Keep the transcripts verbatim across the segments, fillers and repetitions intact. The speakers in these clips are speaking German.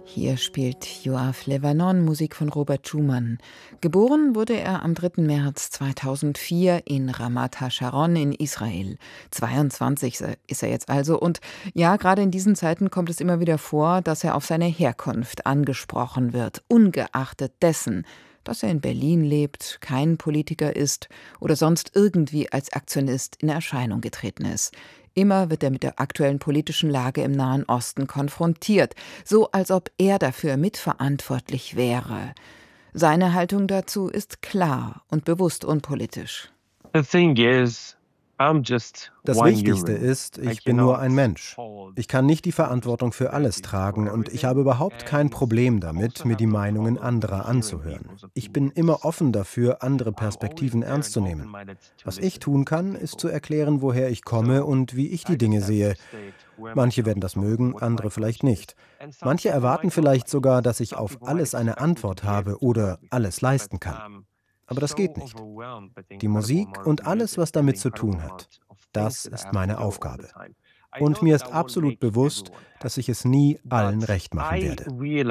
Hier spielt Yoav Levanon Musik von Robert Schumann. Geboren wurde er am dritten März zweitausendvier in Ramat HaSharon in Israel. zweiundzwanzig ist er jetzt also. Und ja, gerade in diesen Zeiten kommt es immer wieder vor, dass er auf seine Herkunft angesprochen wird, ungeachtet dessen, dass er in Berlin lebt, kein Politiker ist oder sonst irgendwie als Aktionist in Erscheinung getreten ist. Immer wird er mit der aktuellen politischen Lage im Nahen Osten konfrontiert, so als ob er dafür mitverantwortlich wäre. Seine Haltung dazu ist klar und bewusst unpolitisch. The thing is, I'm just Das one Wichtigste human. ist, I ich bin nur cannot ein Mensch. hold Ich kann nicht die Verantwortung für alles tragen und ich habe überhaupt kein Problem damit, mir die Meinungen anderer anzuhören. Ich bin immer offen dafür, andere Perspektiven ernst zu nehmen. Was ich tun kann, ist zu erklären, woher ich komme und wie ich die Dinge sehe. Manche werden das mögen, andere vielleicht nicht. Manche erwarten vielleicht sogar, dass ich auf alles eine Antwort habe oder alles leisten kann. Aber das geht nicht. Die Musik und alles, was damit zu tun hat, das ist meine Aufgabe. Und mir ist absolut bewusst, dass ich es nie allen recht machen werde.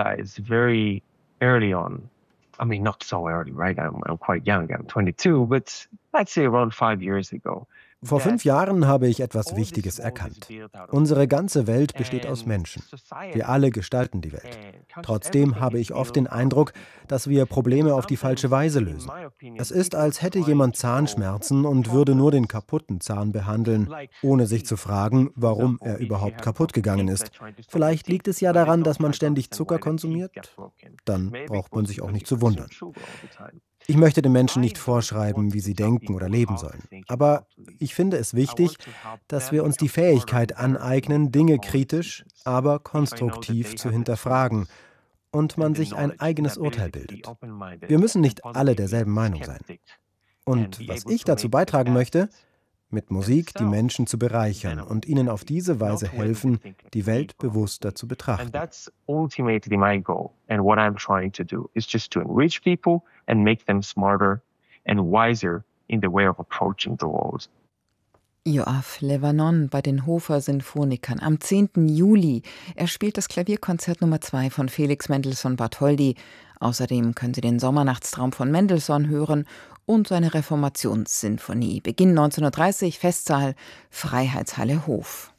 I mean, not so early, right? I'm, I'm quite young. I'm twenty-two, but let's say around five years ago. Vor fünf Jahren habe ich etwas Wichtiges erkannt. Unsere ganze Welt besteht aus Menschen. Wir alle gestalten die Welt. Trotzdem habe ich oft den Eindruck, dass wir Probleme auf die falsche Weise lösen. Es ist, als hätte jemand Zahnschmerzen und würde nur den kaputten Zahn behandeln, ohne sich zu fragen, warum er überhaupt kaputt gegangen ist. Vielleicht liegt es ja daran, dass man ständig Zucker konsumiert. Dann braucht man sich auch nicht zu wundern. Ich möchte den Menschen nicht vorschreiben, wie sie denken oder leben sollen. Aber ich finde es wichtig, dass wir uns die Fähigkeit aneignen, Dinge kritisch, aber konstruktiv zu hinterfragen und man sich ein eigenes Urteil bildet. Wir müssen nicht alle derselben Meinung sein. Und was ich dazu beitragen möchte, mit Musik die Menschen zu bereichern und ihnen auf diese Weise helfen, die Welt bewusster zu betrachten. That's ultimately my goal. And what I'm trying to do is just to enrich people and make them smarter and wiser in the way of approaching the world. Yoav Levanon bei den Hofer Sinfonikern am zehnten Juli. Er spielt das Klavierkonzert Nummer zwei von Felix Mendelssohn Bartholdy. Außerdem können Sie den Sommernachtstraum von Mendelssohn hören und seine Reformationssinfonie. Beginn neunzehnhundertdreißig, Festsaal, Freiheitshalle Hof.